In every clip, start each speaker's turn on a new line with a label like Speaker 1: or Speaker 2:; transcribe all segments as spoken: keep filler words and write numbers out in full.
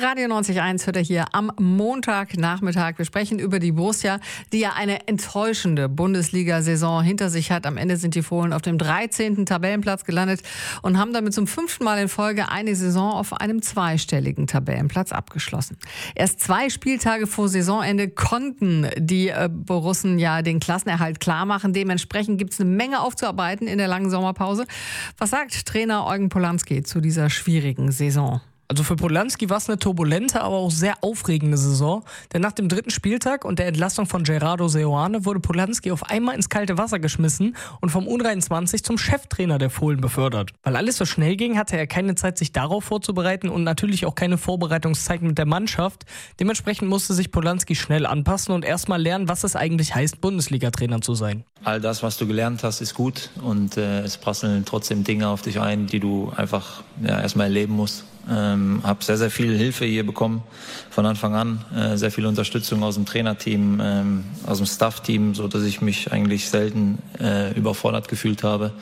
Speaker 1: Radio neunzig Komma eins hört ihr hier am Montagnachmittag. Wir sprechen über die Borussia, die ja eine enttäuschende Bundesliga-Saison hinter sich hat. Am Ende sind die Fohlen auf dem dreizehnten Tabellenplatz gelandet und haben damit zum fünften Mal in Folge eine Saison auf einem zweistelligen Tabellenplatz abgeschlossen. Erst zwei Spieltage vor Saisonende konnten die äh, Borussen ja den Klassenerhalt klar machen. Dementsprechend gibt es eine Menge aufzuarbeiten in der langen Sommerpause. Was sagt Trainer Eugen Polanski zu dieser schwierigen Saison?
Speaker 2: Also für Polanski war es eine turbulente, aber auch sehr aufregende Saison. Denn nach dem dritten Spieltag und der Entlassung von Gerardo Seoane wurde Polanski auf einmal ins kalte Wasser geschmissen und vom U dreiundzwanzig zum Cheftrainer der Fohlen befördert. Weil alles so schnell ging, hatte er keine Zeit, sich darauf vorzubereiten und natürlich auch keine Vorbereitungszeit mit der Mannschaft. Dementsprechend musste sich Polanski schnell anpassen und erstmal lernen, was es eigentlich heißt, Bundesliga-Trainer zu sein.
Speaker 3: All das, was du gelernt hast, ist gut und äh, es prasseln trotzdem Dinge auf dich ein, die du einfach ja, erstmal erleben musst. Ähm, habe sehr, sehr viel Hilfe hier bekommen von Anfang an, äh, sehr viel Unterstützung aus dem Trainerteam, ähm, aus dem Staff-Team, so dass ich mich eigentlich selten äh, überfordert gefühlt habe.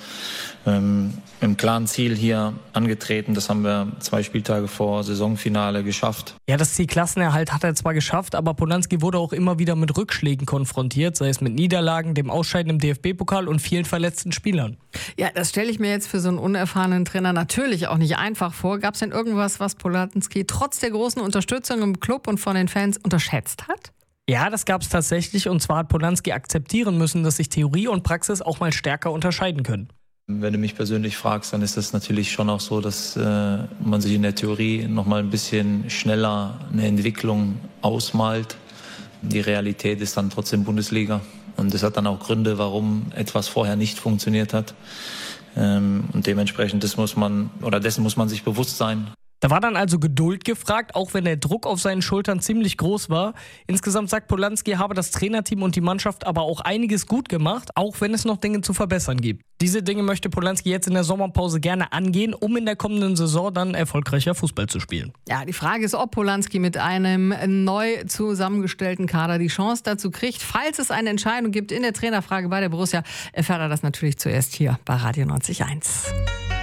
Speaker 3: Ähm, im klaren Ziel hier angetreten, das haben wir zwei Spieltage vor Saisonfinale geschafft.
Speaker 2: Ja, das Ziel Klassenerhalt hat er zwar geschafft, aber Polanski wurde auch immer wieder mit Rückschlägen konfrontiert, sei es mit Niederlagen, dem Ausscheiden im D F B-Pokal und vielen verletzten Spielern.
Speaker 1: Ja, das stelle ich mir jetzt für so einen unerfahrenen Trainer natürlich auch nicht einfach vor. Gab es denn irgendwas, was Polanski trotz der großen Unterstützung im Club und von den Fans unterschätzt hat?
Speaker 2: Ja, das gab es tatsächlich, und zwar hat Polanski akzeptieren müssen, dass sich Theorie und Praxis auch mal stärker unterscheiden können.
Speaker 3: Wenn du mich persönlich fragst, dann ist es natürlich schon auch so, dass äh, man sich in der Theorie noch mal ein bisschen schneller eine Entwicklung ausmalt. Die Realität ist dann trotzdem Bundesliga und es hat dann auch Gründe, warum etwas vorher nicht funktioniert hat. Ähm, und dementsprechend das muss man oder dessen muss man sich bewusst sein.
Speaker 2: Da war dann also Geduld gefragt, auch wenn der Druck auf seinen Schultern ziemlich groß war. Insgesamt sagt Polanski, habe das Trainerteam und die Mannschaft aber auch einiges gut gemacht, auch wenn es noch Dinge zu verbessern gibt. Diese Dinge möchte Polanski jetzt in der Sommerpause gerne angehen, um in der kommenden Saison dann erfolgreicher Fußball zu spielen.
Speaker 1: Ja, die Frage ist, ob Polanski mit einem neu zusammengestellten Kader die Chance dazu kriegt. Falls es eine Entscheidung gibt in der Trainerfrage bei der Borussia, erfährt er das natürlich zuerst hier bei Radio neunzig Komma eins.